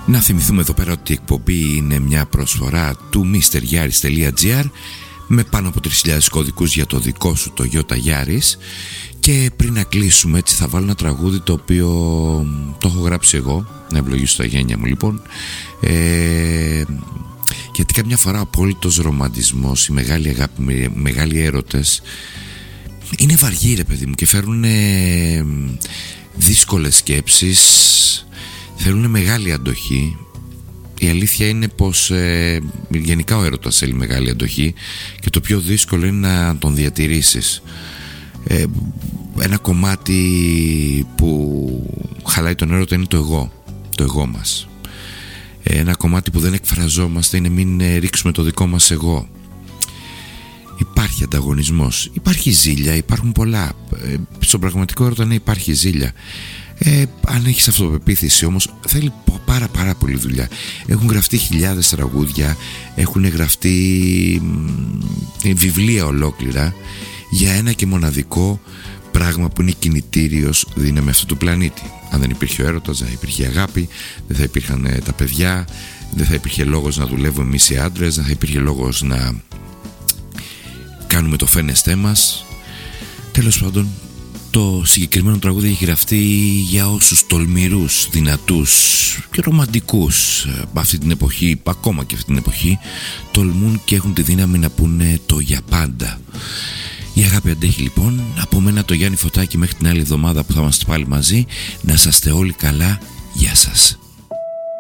Να θυμηθούμε εδώ πέρα ότι η εκπομπή είναι μια προσφορά του mryaris.gr με πάνω από 3.000 κωδικούς για το δικό σου το Toyota Yaris. Και πριν να κλείσουμε, έτσι θα βάλω ένα τραγούδι το οποίο το έχω γράψει εγώ, να ευλογήσω τα γένια μου λοιπόν, γιατί καμιά φορά ο απόλυτος ρομαντισμός, η μεγάλη αγάπη, οι μεγάλοι έρωτες είναι βαριοί ρε παιδί μου και φέρουν δύσκολες σκέψεις, θέλουν μεγάλη αντοχή. Η αλήθεια είναι πως γενικά ο έρωτας θέλει μεγάλη αντοχή και το πιο δύσκολο είναι να τον διατηρήσεις. Ένα κομμάτι που χαλάει τον έρωτα είναι το εγώ μας. Ένα κομμάτι που δεν εκφραζόμαστε είναι μην ρίξουμε το δικό μας εγώ. Υπάρχει ανταγωνισμός, υπάρχει ζήλια, υπάρχουν πολλά. Στον πραγματικό έρωτα ναι, υπάρχει ζήλια. Αν έχεις αυτοπεποίθηση όμως θέλει πάρα πολύ δουλειά. Έχουν γραφτεί χιλιάδες τραγούδια, έχουν γραφτεί βιβλία ολόκληρα για ένα και μοναδικό πράγμα που είναι κινητήριος δύναμη αυτού του πλανήτη. Αν δεν υπήρχε ο έρωτας, δεν θα υπήρχε η αγάπη, δεν θα υπήρχαν τα παιδιά, δεν θα υπήρχε λόγος να δουλεύουμε εμείς οι άντρες, δεν θα υπήρχε λόγος να κάνουμε το φαίνεστέ μας. Τέλος πάντων, το συγκεκριμένο τραγούδι έχει γραφτεί για όσους τολμηρούς, δυνατούς και ρομαντικούς αυτή την εποχή, ακόμα και αυτή την εποχή, τολμούν και έχουν τη δύναμη να πούνε το για πάντα. Η αγάπη αντέχει λοιπόν. Από μένα το Γιάννη Φωτάκη, μέχρι την άλλη εβδομάδα που θα είμαστε πάλι μαζί. Να είσαστε όλοι καλά. Γεια σας.